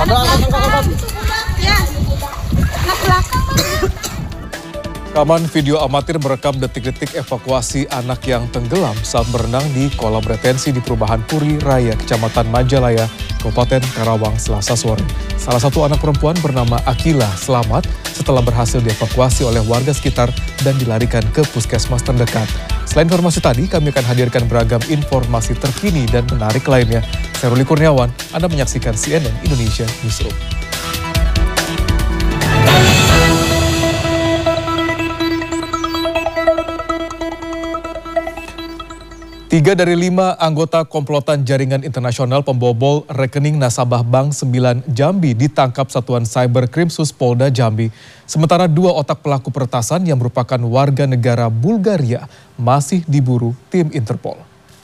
Ya, anak belakang. Rekaman video amatir merekam detik-detik evakuasi anak yang tenggelam saat berenang di kolam retensi di Perumahan Puri Raya, Kecamatan Majalaya, Kabupaten Karawang, Selasa sore. Salah satu anak perempuan bernama Akila selamat setelah berhasil dievakuasi oleh warga sekitar dan dilarikan ke puskesmas terdekat. Selain informasi tadi, kami akan hadirkan beragam informasi terkini dan menarik lainnya. Saya Ruli Kurniawan, Anda menyaksikan CNN Indonesia Newsroom. 3 dari 5 anggota komplotan jaringan internasional pembobol rekening nasabah Bank 9 Jambi ditangkap Satuan Cyber Krimsus Polda Jambi. Sementara 2 otak pelaku peretasan yang merupakan warga negara Bulgaria masih diburu tim Interpol.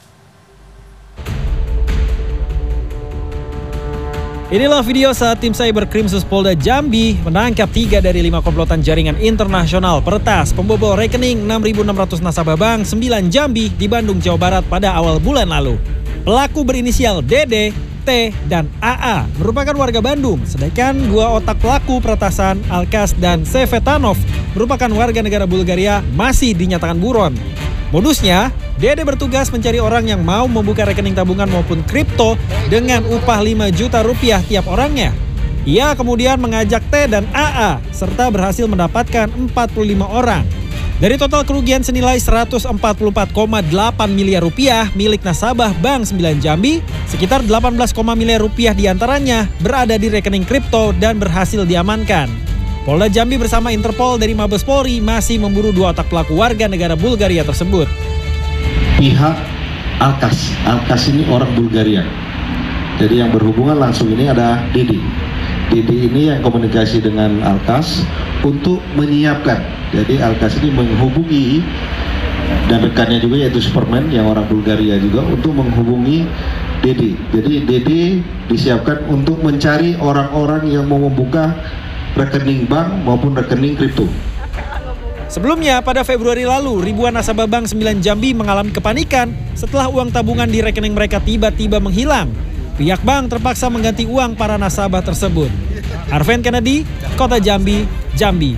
Inilah video saat tim Cyber Krimsus Polda Jambi menangkap 3 dari 5 komplotan jaringan internasional peretas pembobol rekening 6.600 nasabah Bank 9 Jambi di Bandung, Jawa Barat pada awal bulan lalu. Pelaku berinisial DD, T, dan AA merupakan warga Bandung, sedangkan 2 otak pelaku peretasan Alkas dan Sevetanov merupakan warga negara Bulgaria masih dinyatakan buron. Modusnya, Dede bertugas mencari orang yang mau membuka rekening tabungan maupun kripto dengan upah 5 juta rupiah tiap orangnya. Ia kemudian mengajak T dan AA serta berhasil mendapatkan 45 orang. Dari total kerugian senilai 144,8 miliar rupiah milik nasabah Bank 9 Jambi, sekitar 18, miliar rupiah diantaranya berada di rekening kripto dan berhasil diamankan. Polda Jambi bersama Interpol dari Mabes Polri masih memburu 2 otak pelaku warga negara Bulgaria tersebut. Pihak Alkas ini orang Bulgaria. Jadi yang berhubungan langsung ini ada Didi. Didi ini yang komunikasi dengan Alkas untuk menyiapkan. Jadi Alkas ini menghubungi dan rekannya juga yaitu Superman yang orang Bulgaria juga untuk menghubungi Didi. Jadi Didi disiapkan untuk mencari orang-orang yang mau membuka rekening bank maupun rekening kripto. Sebelumnya, pada Februari lalu, ribuan nasabah Bank 9 Jambi mengalami kepanikan setelah uang tabungan di rekening mereka tiba-tiba menghilang. Pihak bank terpaksa mengganti uang para nasabah tersebut. Arven Kennedy, Kota Jambi, Jambi.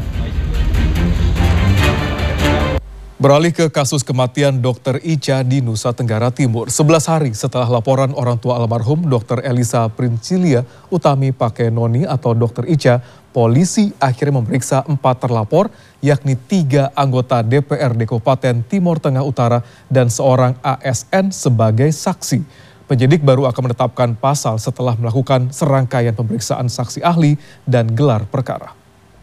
Beralih ke kasus kematian Dr. Ica di Nusa Tenggara Timur. 11 hari setelah laporan orang tua almarhum Dr. Elisa Princilia Utami Pakenoni atau Dr. Ica, polisi akhirnya memeriksa 4 terlapor, yakni 3 anggota DPRD Kabupaten Timur Tengah Utara dan seorang ASN sebagai saksi. Penyidik baru akan menetapkan pasal setelah melakukan serangkaian pemeriksaan saksi ahli dan gelar perkara.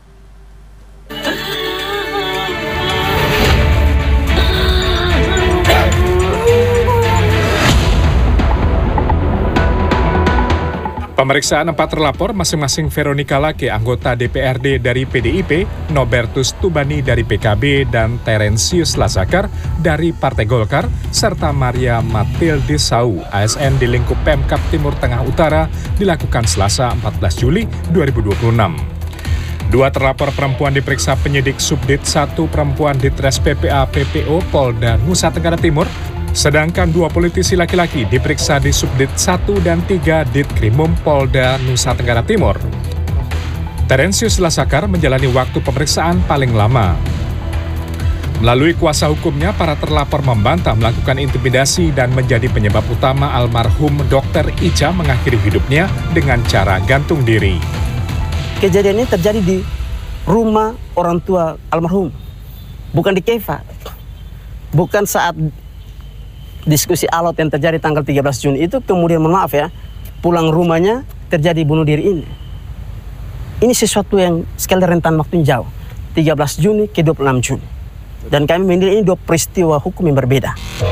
Pemeriksaan 4 terlapor masing-masing Veronica Lake, anggota DPRD dari PDIP, Nobertus Tubani dari PKB, dan Terensius Lazakar dari Partai Golkar, serta Maria Matilde Sau, ASN di lingkup Pemkab Timur Tengah Utara, dilakukan Selasa 14 Juli 2026. 2 terlapor perempuan diperiksa penyidik Subdit 1 Perempuan Ditres PPA PPO Polda Nusa Tenggara Timur, sedangkan 2 politisi laki-laki diperiksa di Subdit 1 dan 3 Ditkrimum Polda Nusa Tenggara Timur. Terensius Lazakar menjalani waktu pemeriksaan paling lama. Melalui kuasa hukumnya, para terlapor membantah melakukan intimidasi dan menjadi penyebab utama almarhum Dr. Ica mengakhiri hidupnya dengan cara gantung diri. Kejadian ini terjadi di rumah orang tua almarhum, bukan di Keva. Bukan saat diskusi alot yang terjadi tanggal 13 Juni itu, kemudian mohon maaf ya, pulang rumahnya terjadi bunuh diri ini. Ini sesuatu yang sekali rentan waktu jauh, 13 Juni ke 26 Juni. Dan kami menilai ini 2 peristiwa hukum yang berbeda.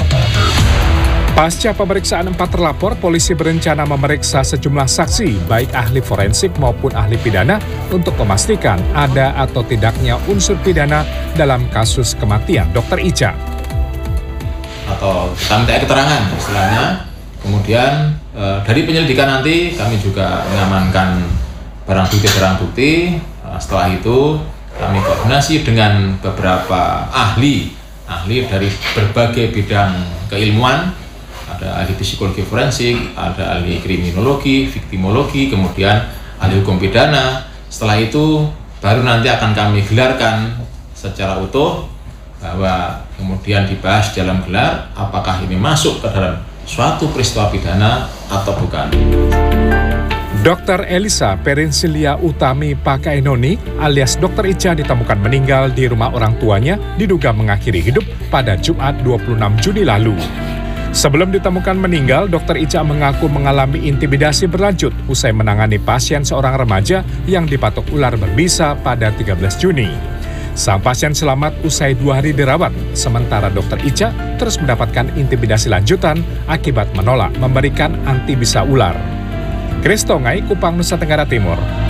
Pasca pemeriksaan 4 terlapor, polisi berencana memeriksa sejumlah saksi, baik ahli forensik maupun ahli pidana, untuk memastikan ada atau tidaknya unsur pidana dalam kasus kematian Dr. Ica. Atau kita minta keterangan istilahnya. Kemudian dari penyelidikan nanti kami juga mengamankan barang bukti. Setelah itu kami koordinasi dengan beberapa ahli dari berbagai bidang keilmuan. Ada ahli psikologi forensik, ada ahli kriminologi, viktimologi, kemudian ahli hukum pidana. Setelah itu baru nanti akan kami gelarkan secara utuh, bahwa kemudian dibahas dalam gelar apakah ini masuk ke dalam suatu peristiwa pidana atau bukan. Dr. Elisa Perensilia Utami Pakaenoni alias Dr. Ica ditemukan meninggal di rumah orang tuanya diduga mengakhiri hidup pada Jumat 26 Juni lalu. Sebelum ditemukan meninggal, Dr. Ica mengaku mengalami intimidasi berlanjut usai menangani pasien seorang remaja yang dipatok ular berbisa pada 13 Juni. Sang pasien selamat usai 2 hari dirawat, sementara Dr. Ica terus mendapatkan intimidasi lanjutan akibat menolak memberikan antibisa ular. Kristongai, Kupang, Nusa Tenggara Timur.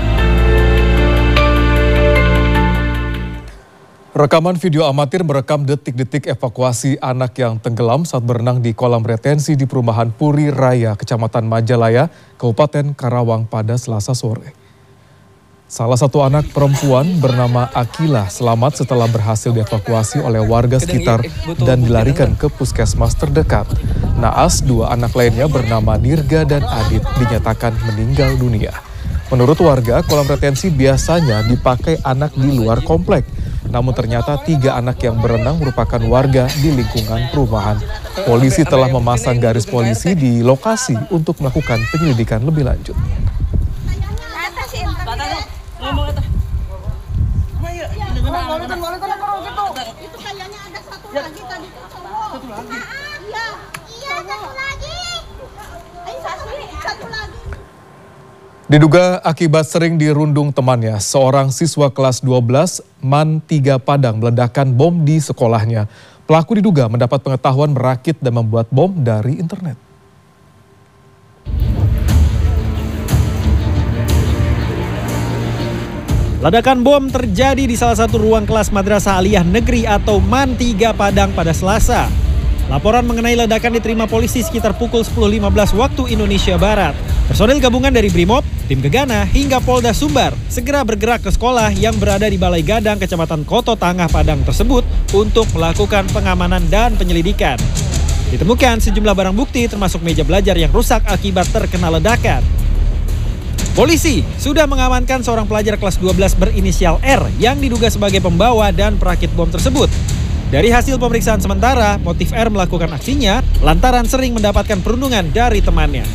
Rekaman video amatir merekam detik-detik evakuasi anak yang tenggelam saat berenang di kolam retensi di perumahan Puri Raya, Kecamatan Majalaya, Kabupaten Karawang pada Selasa sore. Salah satu anak perempuan bernama Akila selamat setelah berhasil dievakuasi oleh warga sekitar dan dilarikan ke puskesmas terdekat. Naas, 2 anak lainnya bernama Nirga dan Adit dinyatakan meninggal dunia. Menurut warga, kolam retensi biasanya dipakai anak di luar komplek. Namun ternyata 3 anak yang berenang merupakan warga di lingkungan perumahan. Polisi telah memasang garis polisi di lokasi untuk melakukan penyelidikan lebih lanjut. Itu kayaknya ada satu lagi tadi tuh cowok. Satu lagi? Iya, satu lagi. Satu lagi. Diduga akibat sering dirundung temannya, seorang siswa kelas 12 MAN 3 Padang meledakkan bom di sekolahnya. Pelaku diduga mendapat pengetahuan merakit dan membuat bom dari internet. Ledakan bom terjadi di salah satu ruang kelas Madrasah Aliyah Negeri atau MAN 3 Padang pada Selasa. Laporan mengenai ledakan diterima polisi sekitar pukul 10.15 waktu Indonesia Barat. Personil gabungan dari Brimob, tim Gegana, hingga Polda Sumbar segera bergerak ke sekolah yang berada di Balai Gadang, Kecamatan Koto Tangah, Padang tersebut untuk melakukan pengamanan dan penyelidikan. Ditemukan sejumlah barang bukti termasuk meja belajar yang rusak akibat terkena ledakan. Polisi sudah mengamankan seorang pelajar kelas 12 berinisial R yang diduga sebagai pembawa dan perakit bom tersebut. Dari hasil pemeriksaan sementara, motif R melakukan aksinya lantaran sering mendapatkan perundungan dari temannya.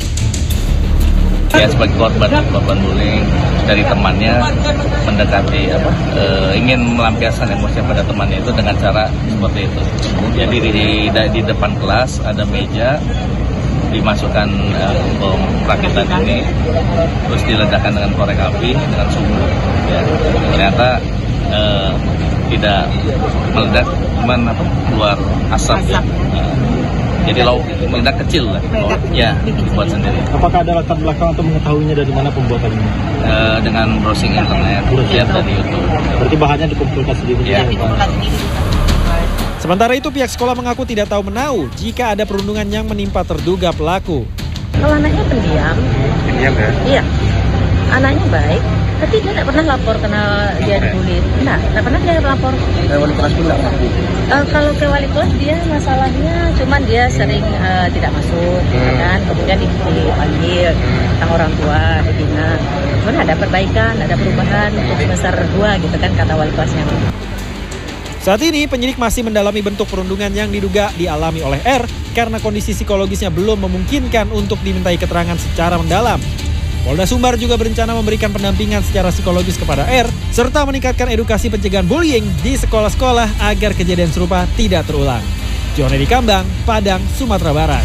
Dia sebagai korban bullying dari temannya mendekati ingin melampiaskan emosi pada temannya itu dengan cara seperti itu. Jadi di depan kelas ada meja, dimasukkan bom rakitan ini, terus diledakkan dengan korek api dengan sumur. Ya, ternyata tidak meledak, cuman keluar asap. Ya. Jadi meledak kecil lah. Ya, dibuat sendiri. Apakah ada latar belakang atau mengetahuinya dari mana pembuatannya? Dengan browsing internet, lihat dari YouTube. Berarti bahannya dikumpulkan sendiri. Ya. Sementara itu pihak sekolah mengaku tidak tahu menahu jika ada perundungan yang menimpa terduga pelaku. Kalau anaknya pendiam. Pendiam ya? Iya. Anaknya baik, tapi dia tidak pernah lapor karena dia dibully. Tidak pernah dia lapor. Ke wali kelas pun tidak? Kalau ke wali kelas dia masalahnya cuman dia sering tidak masuk, kan? Kemudian dipanggil tentang orang tua, dibina. Cuman ada perbaikan, ada perubahan untuk semester 2 gitu kan kata wali kelasnya. Saat ini penyidik masih mendalami bentuk perundungan yang diduga dialami oleh R karena kondisi psikologisnya belum memungkinkan untuk dimintai keterangan secara mendalam. Polda Sumbar juga berencana memberikan pendampingan secara psikologis kepada R serta meningkatkan edukasi pencegahan bullying di sekolah-sekolah agar kejadian serupa tidak terulang. Jonedi Kambang, Padang, Sumatera Barat.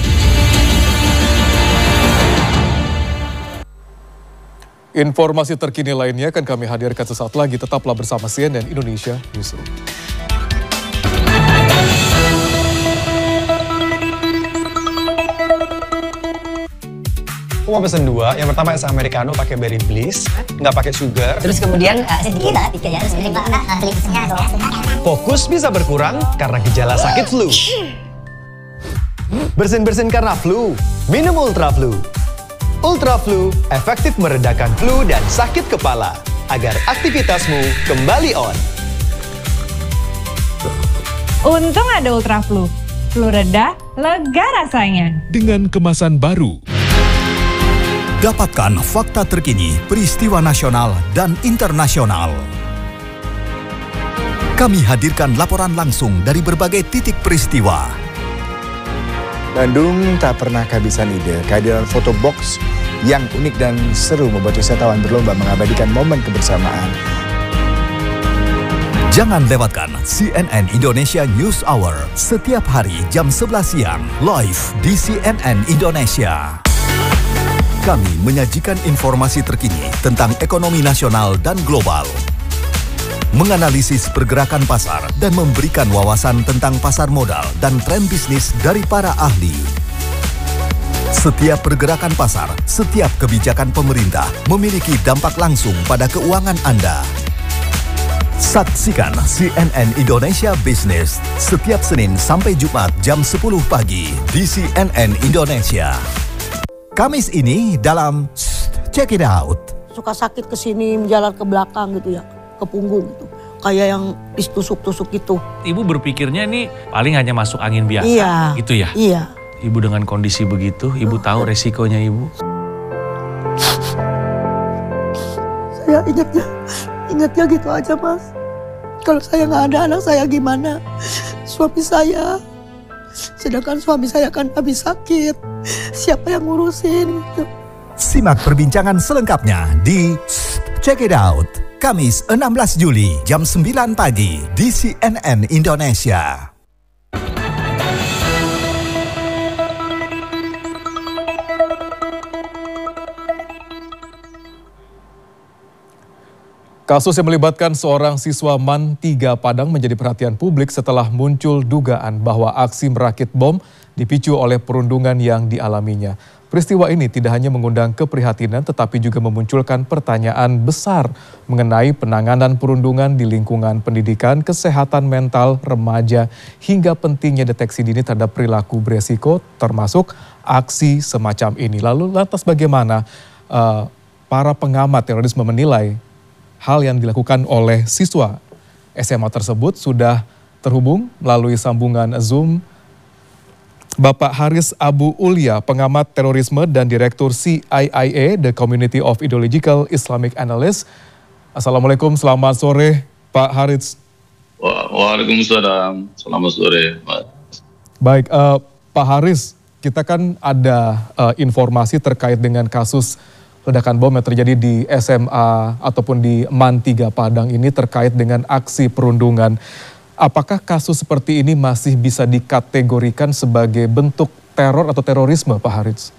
Informasi terkini lainnya akan kami hadirkan sesaat lagi. Tetaplah bersama CNN Indonesia Newsroom. Aku mau pesen 2, yang pertama es americano pakai berry bliss, nggak pakai sugar. Terus kemudian sedikit lah, Fokus bisa berkurang karena gejala sakit flu. Bersin-bersin karena flu, minum Ultra Flu. Ultra Flu efektif meredakan flu dan sakit kepala agar aktivitasmu kembali on. Untung ada Ultra Flu. Flu reda, lega rasanya. Dengan kemasan baru. Dapatkan fakta terkini peristiwa nasional dan internasional. Kami hadirkan laporan langsung dari berbagai titik peristiwa. Bandung tak pernah kehabisan ide. Kehadiran foto box yang unik dan seru membuat wisatawan berlomba mengabadikan momen kebersamaan. Jangan lewatkan CNN Indonesia News Hour setiap hari jam 11 siang live di CNN Indonesia. Kami menyajikan informasi terkini tentang ekonomi nasional dan global, menganalisis pergerakan pasar dan memberikan wawasan tentang pasar modal dan tren bisnis dari para ahli. Setiap pergerakan pasar, setiap kebijakan pemerintah memiliki dampak langsung pada keuangan Anda. Saksikan CNN Indonesia Business setiap Senin sampai Jumat jam 10 pagi di CNN Indonesia. Kamis ini dalam Check It Out. Suka sakit ke sini, menjalar ke belakang gitu ya, ke punggung gitu. Kayak yang ditusuk-tusuk gitu. Ibu berpikirnya ini paling hanya masuk angin biasa, iya, gitu ya? Iya. Ibu dengan kondisi begitu, ibu tahu resikonya ibu? Saya ingatnya gitu aja, Mas. Kalau saya nggak ada anak saya gimana? Suami saya, sedangkan suami saya kan habis sakit. Siapa yang ngurusin? Simak perbincangan selengkapnya di Check It Out. Kamis 16 Juli jam 9 pagi di CNN Indonesia. Kasus yang melibatkan seorang siswa MAN 3 Padang menjadi perhatian publik setelah muncul dugaan bahwa aksi merakit bom dipicu oleh perundungan yang dialaminya. Peristiwa ini tidak hanya mengundang keprihatinan tetapi juga memunculkan pertanyaan besar mengenai penanganan perundungan di lingkungan pendidikan, kesehatan mental remaja, hingga pentingnya deteksi dini terhadap perilaku beresiko termasuk aksi semacam ini. Lalu lantas bagaimana para pengamat terorisme menilai hal yang dilakukan oleh siswa SMA tersebut? Sudah terhubung melalui sambungan Zoom Bapak Haris Abu Ulia, pengamat terorisme dan Direktur CIA, The Community of Ideological Islamic Analysts. Assalamualaikum, selamat sore Pak Haris. Waalaikumsalam, selamat sore Mas. Baik, Pak Haris, kita kan ada informasi terkait dengan kasus ledakan bom yang terjadi di SMA ataupun di MAN 3 Padang ini terkait dengan aksi perundungan. Apakah kasus seperti ini masih bisa dikategorikan sebagai bentuk teror atau terorisme, Pak Haris?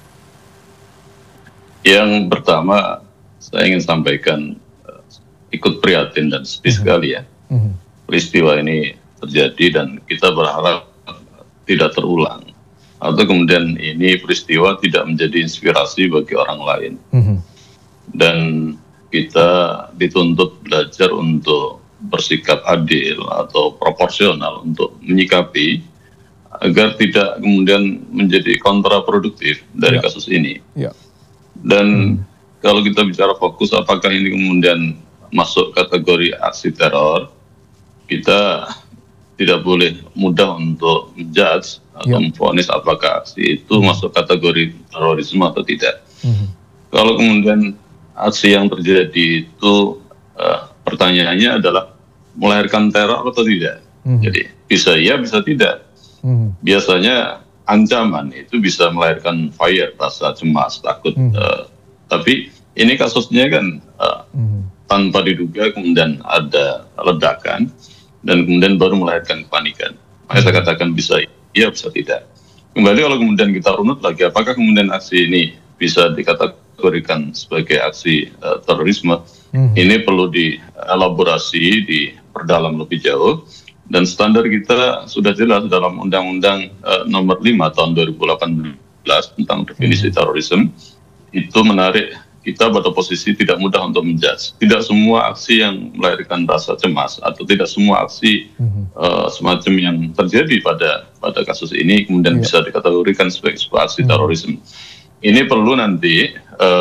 Yang pertama, saya ingin sampaikan ikut prihatin dan sedih sekali ya. Peristiwa ini terjadi dan kita berharap tidak terulang. Atau kemudian ini peristiwa tidak menjadi inspirasi bagi orang lain. Dan kita dituntut belajar untuk bersikap adil atau proporsional untuk menyikapi agar tidak kemudian menjadi kontraproduktif dari kasus ini. Dan kalau kita bicara fokus apakah ini kemudian masuk kategori aksi teror, kita tidak boleh mudah untuk menjudge atau memvonis apakah aksi itu masuk kategori terorisme atau tidak. Kalau kemudian aksi yang terjadi itu pertanyaannya adalah melahirkan teror atau tidak. Jadi bisa iya, bisa tidak. Biasanya ancaman itu bisa melahirkan fire, rasa cemas, takut. Tapi ini kasusnya kan tanpa diduga kemudian ada ledakan dan kemudian baru melahirkan kepanikan. Makanya saya katakan bisa iya, bisa tidak. Kembali kalau kemudian kita runut lagi, apakah kemudian aksi ini bisa dikategorikan sebagai aksi terorisme? Ini perlu dielaborasi, diperdalam lebih jauh. Dan standar kita sudah jelas dalam Undang-Undang Nomor 5 Tahun 2018 tentang definisi terorisme. Itu menarik kita pada posisi tidak mudah untuk menjudge. Tidak semua aksi yang melahirkan rasa cemas atau tidak semua aksi semacam yang terjadi pada kasus ini kemudian bisa dikategorikan sebagai sebuah aksi terorisme. Ini perlu nanti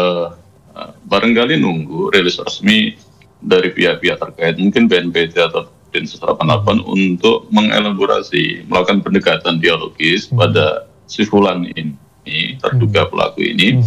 barangkali nunggu rilis resmi dari pihak-pihak terkait, mungkin BNPT atau Densus 88 untuk mengelaborasi, melakukan pendekatan dialogis pada si fulan ini, terduga pelaku ini,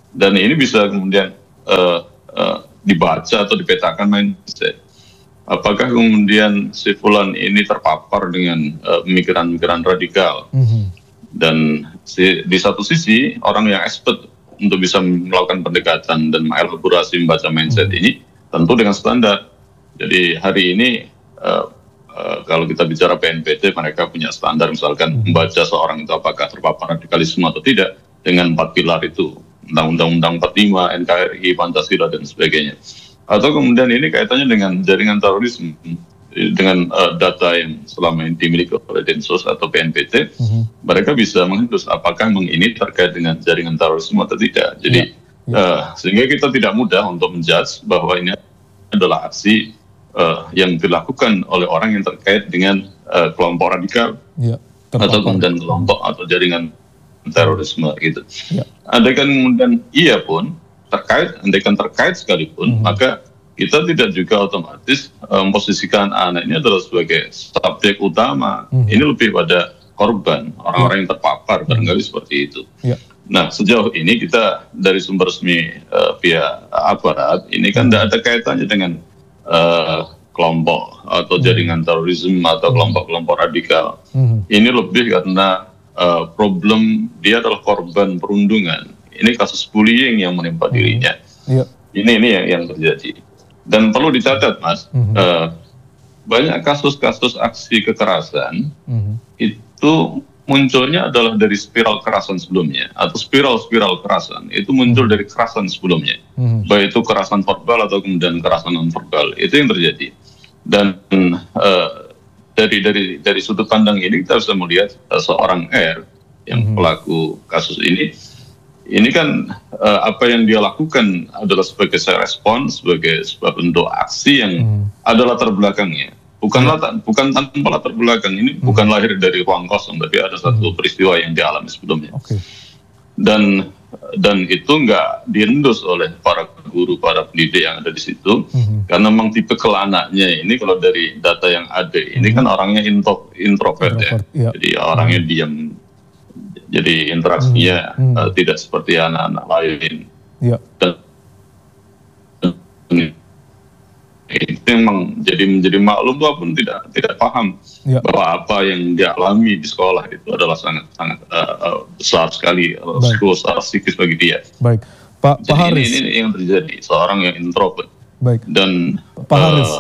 Dan ini bisa kemudian dibaca atau dipetakan mindset. Apakah kemudian si fulan ini terpapar dengan pemikiran-pemikiran radikal? Dan di satu sisi orang yang expert untuk bisa melakukan pendekatan dan mengelaborasi membaca mindset ini tentu dengan standar. Jadi hari ini kalau kita bicara PNPT, mereka punya standar misalkan membaca seorang itu apakah terpapar radikalisme atau tidak dengan 4 pilar itu, Undang-Undang 45, NKRI, Pancasila dan sebagainya. Atau kemudian ini kaitannya dengan jaringan terorisme, dengan data yang selama ini dimiliki oleh Densus atau PNPT, mereka bisa menghendus apakah ini terkait dengan jaringan terorisme atau tidak. Jadi sehingga kita tidak mudah untuk menjudge bahwa ini adalah aksi yang dilakukan oleh orang yang terkait dengan kelompok radikal atau kemudian kelompok atau jaringan terorisme gitu. Andaikan kemudian iya pun andaikan terkait sekalipun, maka kita tidak juga otomatis memposisikan anak ini adalah sebagai subjek utama. Ini lebih pada korban, orang-orang yang terpapar, barangkali seperti itu. Nah, sejauh ini kita dari sumber resmi pihak aparat, ini kan tidak ada kaitannya dengan kelompok atau jaringan terorisme atau kelompok-kelompok radikal. Ini lebih karena problem dia adalah korban perundungan. Ini kasus bullying yang menimpa dirinya. Ini yang terjadi. Dan perlu dicatat, Mas, banyak kasus-kasus aksi kekerasan itu munculnya adalah dari spiral kekerasan sebelumnya, atau spiral-spiral kekerasan itu muncul dari kekerasan sebelumnya, baik itu kekerasan verbal atau kemudian kekerasan non-verbal. Itu yang terjadi. Dan dari sudut pandang ini kita bisa melihat seorang R yang pelaku kasus ini kan apa yang dia lakukan adalah sebagai respon, sebagai sebuah bentuk aksi yang ada latar belakangnya. Bukan tanpa latar belakang, ini bukan lahir dari ruang kosong, tapi ada satu peristiwa yang dialami sebelumnya. Dan itu nggak diendus oleh para guru, para pendidik yang ada di situ, karena memang tipe anaknya ini kalau dari data yang ada ini kan orangnya introvert ya. Jadi orangnya diam. Jadi interaksinya tidak seperti anak-anak lain. Dan itu memang menjadi maklum walaupun tidak paham bahwa apa yang dia alami di sekolah itu adalah sangat besar sekali risiko secara psikis bagi dia. Baik, Pak Haris. Ini yang terjadi, seorang yang introvert. Baik. Dan Pak Haris.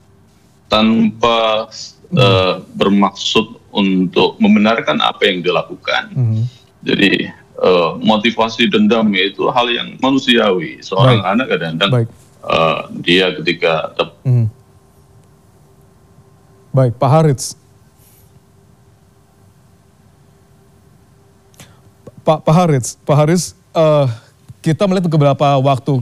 Tanpa bermaksud untuk membenarkan apa yang dilakukan. Jadi motivasi dendam itu hal yang manusiawi. Seorang anak kadang-kadang dia ketika Baik, Pak Haris. Pak Haris, kita melihat beberapa waktu.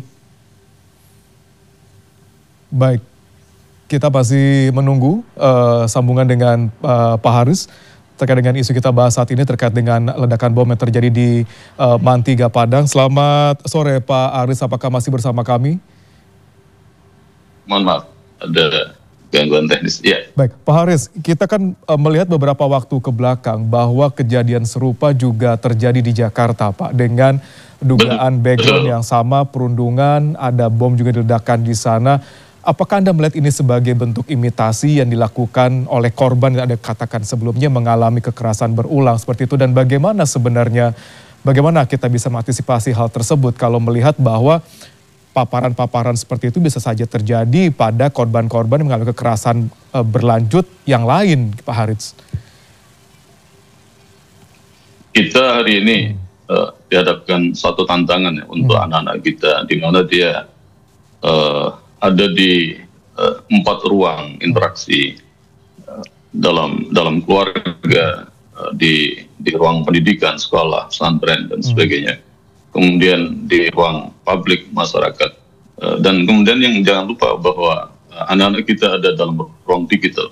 Baik, kita masih menunggu sambungan dengan Pak Haris terkait dengan isu kita bahas saat ini terkait dengan ledakan bom yang terjadi di Mantiga, Padang. Selamat sore Pak Haris, apakah masih bersama kami? Mohon maaf, ada gangguan teknis. Ya. Baik, Pak Haris, kita kan melihat beberapa waktu ke belakang bahwa kejadian serupa juga terjadi di Jakarta, Pak, dengan dugaan background yang sama, perundungan, ada bom juga diledakkan di sana. Apakah Anda melihat ini sebagai bentuk imitasi yang dilakukan oleh korban yang Anda katakan sebelumnya mengalami kekerasan berulang seperti itu? Dan bagaimana kita bisa mengantisipasi hal tersebut kalau melihat bahwa paparan-paparan seperti itu bisa saja terjadi pada korban-korban yang mengalami kekerasan berlanjut yang lain, Pak Haris? Kita hari ini dihadapkan satu tantangan ya, untuk anak-anak kita, di mana dia ada di 4 ruang interaksi dalam keluarga, di ruang pendidikan, sekolah, pesantren dan sebagainya. Kemudian di ruang publik masyarakat, dan kemudian yang jangan lupa bahwa anak-anak kita ada dalam ruang digital.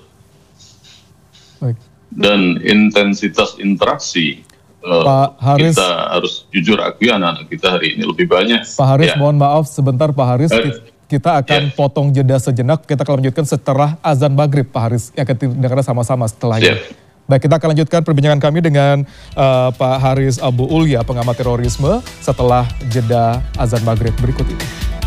Dan intensitas interaksi Pak Haris, kita harus jujur akui anak-anak kita hari ini lebih banyak. Pak Haris, mohon maaf sebentar Pak Haris, kita akan potong jeda sejenak, kita akan lanjutkan setelah azan maghrib Pak Haris, yang akan didengarkan sama-sama setelah ini. Baik, kita akan lanjutkan perbincangan kami dengan Pak Haris Abu Ulya, pengamat terorisme, setelah jeda azan maghrib berikut ini.